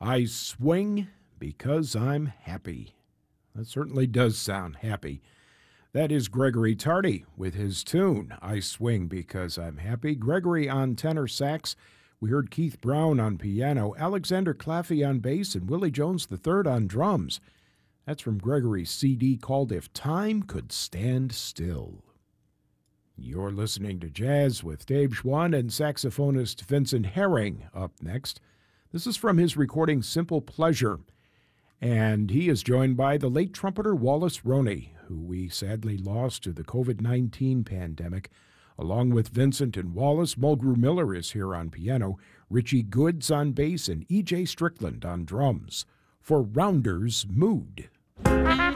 I swing because I'm happy. That certainly does sound happy. That is Gregory Tardy with his tune, I Swing Because I'm Happy. Gregory on tenor sax. We heard Keith Brown on piano, Alexander Claffey on bass, and Willie Jones III on drums. That's from Gregory's CD called If Time Could Stand Still. You're listening to Jazz with Dave Schwann and saxophonist Vincent Herring up next. This is from his recording Simple Pleasure, and he is joined by the late trumpeter Wallace Roney, who we sadly lost to the COVID-19 pandemic. Along with Vincent and Wallace, Mulgrew Miller is here on piano, Richie Goods on bass, and E.J. Strickland on drums for Rounder's Mood.